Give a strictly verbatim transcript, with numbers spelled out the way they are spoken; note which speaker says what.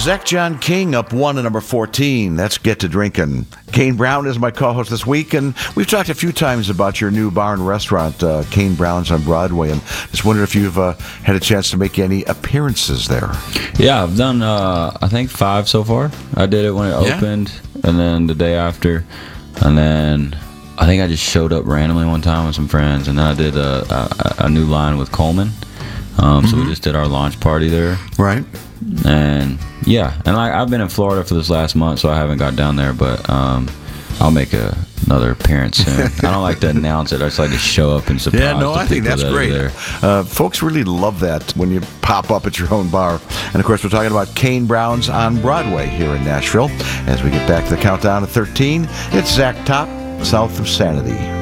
Speaker 1: Zach John King up one at number fourteen. That's Get to Drinkin'. Kane Brown is my co-host this week, and we've talked a few times about your new bar and restaurant, uh, Kane Brown's on Broadway, and just wondered if you've uh, had a chance to make any appearances there.
Speaker 2: Yeah, I've done, uh, I think, five so far. I did it when it
Speaker 1: Yeah.
Speaker 2: opened, and then the day after, and then I think I just showed up randomly one time with some friends, and then I did a, a, a new line with Coleman. Um, mm-hmm. So we just did our launch party there.
Speaker 1: Right.
Speaker 2: And yeah, and like I've been in Florida for this last month, so I haven't got down there, but um, I'll make a, another appearance soon. I don't like to announce it. I just like to show up and surprise.
Speaker 1: Yeah, no,
Speaker 2: the
Speaker 1: I think
Speaker 2: people
Speaker 1: that's
Speaker 2: that
Speaker 1: great.
Speaker 2: are there.
Speaker 1: Uh, folks really love that when you pop up at your own bar. And of course, we're talking about Kane Brown's on Broadway here in Nashville. As we get back to the countdown to thirteen, it's Zach Top, South of Sanity.